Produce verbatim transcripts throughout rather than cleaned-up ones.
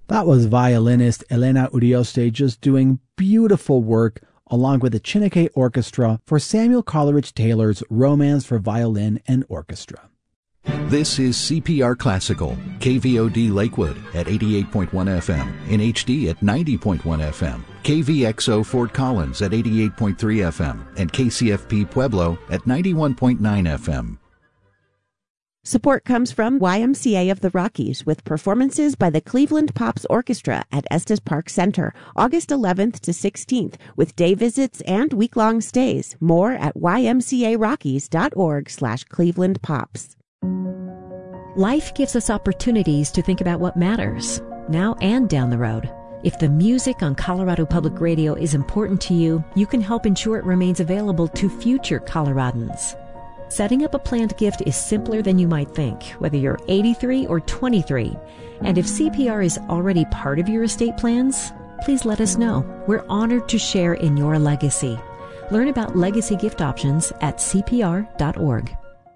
That was violinist Elena Urioste just doing beautiful work along with the Chineke Orchestra for Samuel Coleridge Taylor's Romance for Violin and Orchestra. This is C P R Classical, K V O D Lakewood at eighty-eight point one F M, in H D at ninety point one F M, K V X O Fort Collins at eighty-eight point three F M, and K C F P Pueblo at ninety-one point nine F M. Support comes from Y M C A of the Rockies with performances by the Cleveland Pops Orchestra at Estes Park Center, August eleventh to sixteenth, with day visits and week-long stays. More at y m c a rockies dot org slash Cleveland Pops. Life gives us opportunities to think about what matters, now and down the road. If the music on Colorado Public Radio is important to you, you can help ensure it remains available to future Coloradans. Setting up a planned gift is simpler than you might think, whether you're eighty-three or twenty-three. And if C P R is already part of your estate plans, please let us know. We're honored to share in your legacy. Learn about legacy gift options at c p r dot org.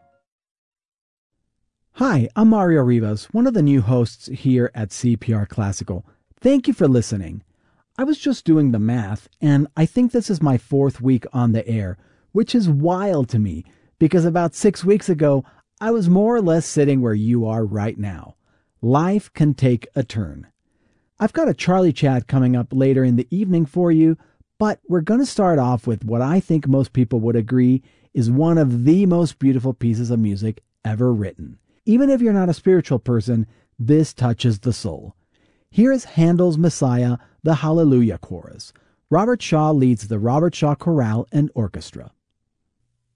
Hi, I'm Mario Rivas, one of the new hosts here at C P R Classical. Thank you for listening. I was just doing the math, and I think this is my fourth week on the air, which is wild to me, because about six weeks ago, I was more or less sitting where you are right now. Life can take a turn. I've got a Charlie Chat coming up later in the evening for you, but we're going to start off with what I think most people would agree is one of the most beautiful pieces of music ever written. Even if you're not a spiritual person, this touches the soul. Here is Handel's Messiah, the Hallelujah Chorus. Robert Shaw leads the Robert Shaw Chorale and Orchestra.